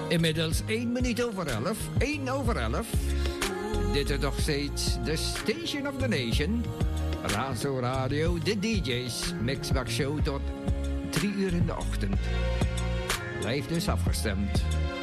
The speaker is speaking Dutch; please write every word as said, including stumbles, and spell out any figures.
Inmiddels één minuut over elf, één over elf. Dit is nog steeds de Station of the Nation. Razo Radio, de D J's, Mixback Show tot drie uur in de ochtend. Blijf dus afgestemd.